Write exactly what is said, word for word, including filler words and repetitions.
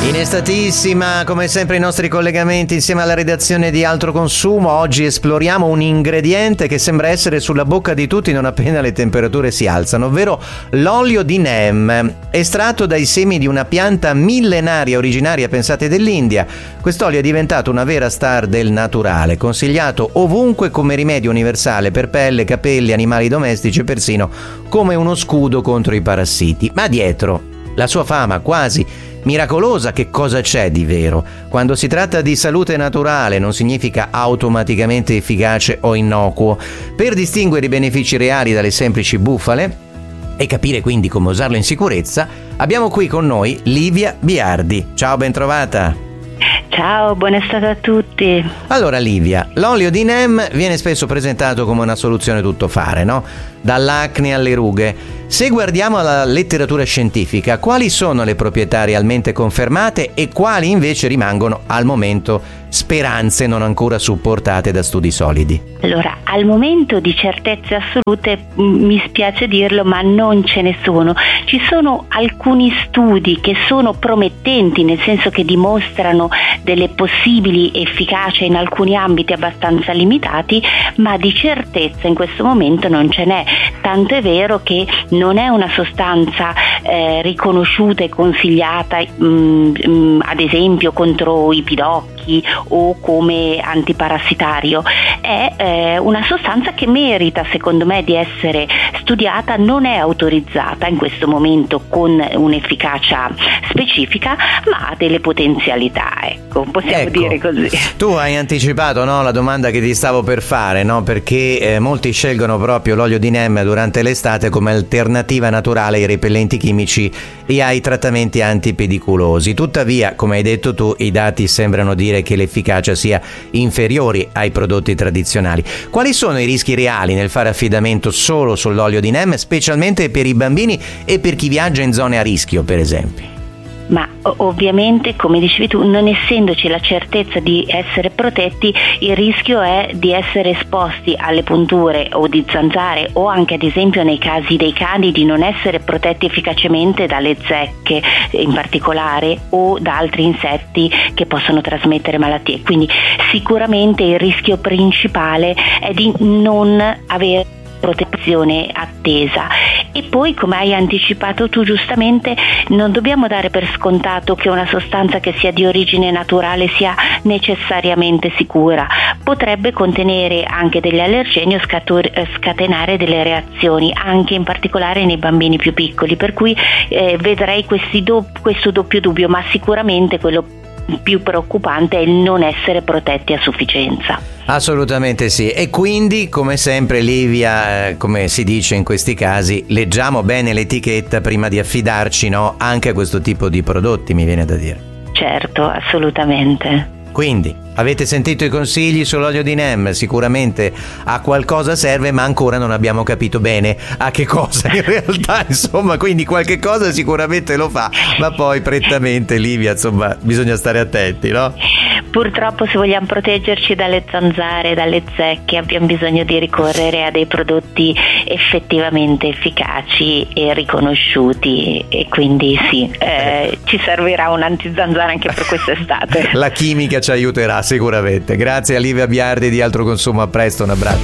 In estatissima, come sempre i nostri collegamenti insieme alla redazione di Altro Consumo. Oggi esploriamo un ingrediente che sembra essere sulla bocca di tutti non appena le temperature si alzano, ovvero l'olio di neem, estratto dai semi di una pianta millenaria originaria, pensate, dell'India. Quest'olio è diventato una vera star del naturale, consigliato ovunque come rimedio universale per pelle, capelli, animali domestici e persino come uno scudo contro i parassiti. Ma dietro la sua fama quasi miracolosa, che cosa c'è di vero? Quando si tratta di salute naturale non significa automaticamente efficace o innocuo. Per distinguere i benefici reali dalle semplici bufale e capire quindi come usarlo in sicurezza, abbiamo qui con noi Livia Biardi. Ciao, ben trovata. Ciao, buona estate a tutti. Allora Livia, l'olio di neem viene spesso presentato come una soluzione tuttofare, no? Dall'acne alle rughe. Se guardiamo la letteratura scientifica, quali sono le proprietà realmente confermate e quali invece rimangono al momento speranze non ancora supportate da studi solidi? Allora, al momento di certezze assolute mi spiace dirlo, ma non ce ne sono. Ci sono alcuni studi che sono promettenti, nel senso che dimostrano delle possibili efficacie in alcuni ambiti abbastanza limitati, ma di certezza in questo momento non ce n'è. Tanto è vero che non è una sostanza eh, riconosciuta e consigliata mh, mh, ad esempio contro i pidocchi o come antiparassitario. È eh, una sostanza che merita, secondo me, di essere studiata. Non è autorizzata in questo momento con un'efficacia specifica, ma ha delle potenzialità, ecco, possiamo ecco, dire così. Tu hai anticipato, no, la domanda che ti stavo per fare, no? Perché eh, molti scelgono proprio l'olio di neem durante l'estate come alternativa naturale ai repellenti chimici e ai trattamenti antipediculosi. Tuttavia, come hai detto tu, i dati sembrano dire che l'efficacia sia inferiore ai prodotti tradizionali. Quali sono i rischi reali nel fare affidamento solo sull'olio di neem, specialmente per i bambini e per chi viaggia in zone a rischio, per esempio? Ma ovviamente, come dicevi tu, non essendoci la certezza di essere protetti, il rischio è di essere esposti alle punture o di zanzare, o anche ad esempio nei casi dei cani di non essere protetti efficacemente dalle zecche in particolare o da altri insetti che possono trasmettere malattie. Quindi sicuramente il rischio principale è di non avere protezione attesa. E poi, come hai anticipato tu giustamente, non dobbiamo dare per scontato che una sostanza che sia di origine naturale sia necessariamente sicura. Potrebbe contenere anche degli allergeni o scatur- scatenare delle reazioni, anche in particolare nei bambini più piccoli, per cui eh, vedrei questi do- questo doppio dubbio, ma sicuramente quello più preoccupante è il non essere protetti a sufficienza. Assolutamente sì. E quindi, come sempre, Livia, eh, come si dice in questi casi, leggiamo bene l'etichetta prima di affidarci, no, anche a questo tipo di prodotti, mi viene da dire. Certo, assolutamente. Quindi, avete sentito i consigli sull'olio di neem? Sicuramente a qualcosa serve, ma ancora non abbiamo capito bene a che cosa in realtà, insomma, quindi qualche cosa sicuramente lo fa, ma poi prettamente, Livia, insomma, bisogna stare attenti, no? Purtroppo, se vogliamo proteggerci dalle zanzare, dalle zecche, abbiamo bisogno di ricorrere a dei prodotti effettivamente efficaci e riconosciuti, e quindi sì, eh, ci servirà un antizanzara anche per quest'estate. La chimica ci aiuterà sicuramente. Grazie a Livia Biardi di Altro Consumo, a presto, un abbraccio.